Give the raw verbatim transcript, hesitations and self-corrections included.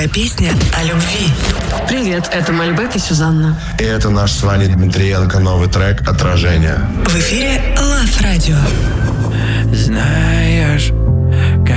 Новая песня о любви. Привет, это Мальбек и Сюзанна. И это наш с Ваней Дмитриенко новый трек «Отражение». В эфире Love Radio. Знаешь,